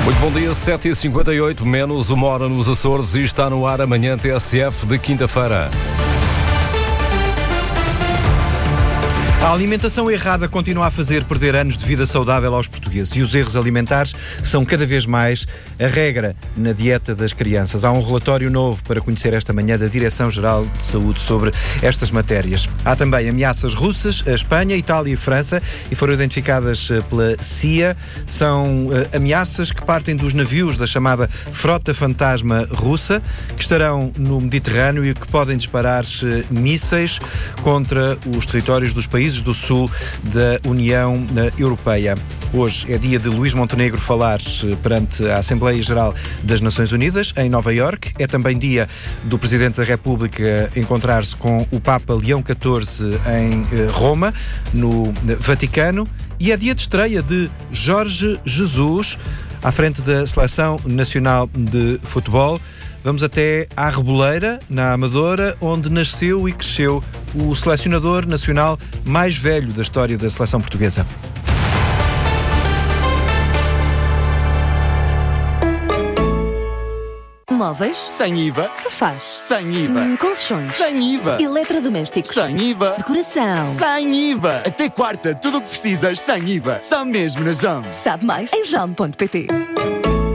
Muito bom dia, 7h58, menos 1 hora nos Açores e está no ar amanhã TSF de quinta-feira. A alimentação errada continua a fazer perder anos de vida saudável aos portugueses e os erros alimentares são cada vez mais a regra na dieta das crianças. Há um relatório novo para conhecer esta manhã da Direção-Geral de Saúde sobre estas matérias. Há também ameaças russas a Espanha, Itália e França e foram identificadas pela CIA. São ameaças que partem dos navios da chamada Frota Fantasma Russa, que estarão no Mediterrâneo e que podem disparar mísseis contra os territórios dos países do sul da União Europeia. Hoje é dia de Luís Montenegro falar perante a Assembleia Geral das Nações Unidas em Nova Iorque. É também dia do Presidente da República encontrar-se com o Papa Leão XIV em Roma, no Vaticano. E é dia de estreia de Jorge Jesus à frente da Seleção Nacional de Futebol. Vamos até à Reboleira, na Amadora, onde nasceu e cresceu o selecionador nacional mais velho da história da seleção portuguesa. Móveis? Sem IVA. Sofás? Sem IVA. Colchões? Sem IVA. Eletrodomésticos? Sem IVA. Decoração? Sem IVA. Até quarta, tudo o que precisas sem IVA. Só mesmo na JOM. Sabe mais em jom.pt.